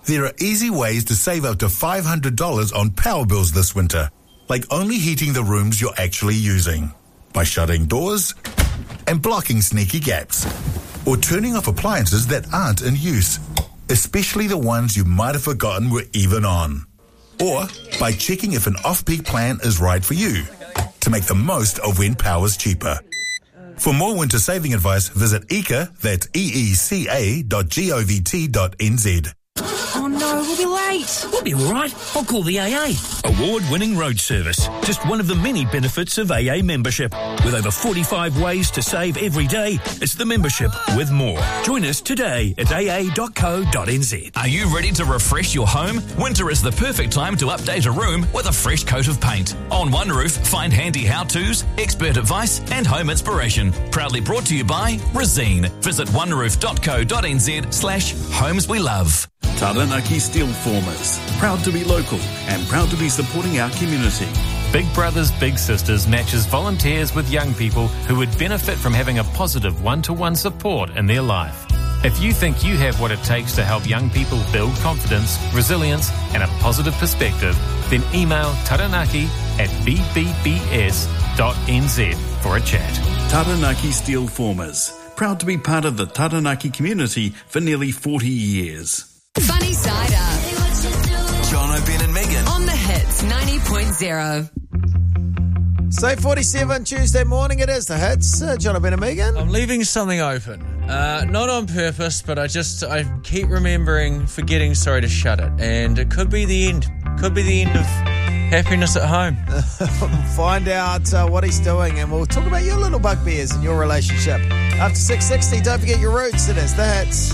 There are easy ways to save up to $500 on power bills this winter, like only heating the rooms you're actually using, by shutting doors and blocking sneaky gaps, or turning off appliances that aren't in use, especially the ones you might have forgotten were even on, or by checking if an off-peak plan is right for you, to make the most of when power's cheaper. For more winter saving advice, visit EECA, that's eeca.govt.nz. Oh no, we'll be late. We'll be all right. I'll call the AA. Award-winning road service. Just one of the many benefits of AA membership. With over 45 ways to save every day, it's the membership with more. Join us today at aa.co.nz. Are you ready to refresh your home? Winter is the perfect time to update a room with a fresh coat of paint. On One Roof, find handy how-tos, expert advice and home inspiration. Proudly brought to you by Resene. Visit oneroof.co.nz/homes we love. Taranaki Steel Formers, proud to be local and proud to be supporting our community. Big Brothers Big Sisters matches volunteers with young people who would benefit from having a positive one-to-one support in their life. If you think you have what it takes to help young people build confidence, resilience and a positive perspective, then email taranaki@bbbs.nz for a chat. Taranaki Steel Formers, proud to be part of the Taranaki community for nearly 40 years. Funny Side Up. Jono, Ben and Megan. On the Hits 90.0. So 47 Tuesday morning it is. The Hits. John, Ben and Megan. I'm leaving something open. Not on purpose, but I keep forgetting to shut it. And it could be the end. Could be the end of happiness at home. Find out what he's doing, and we'll talk about your little bugbears and your relationship. After 6:60, don't forget your roots. It is The Hits.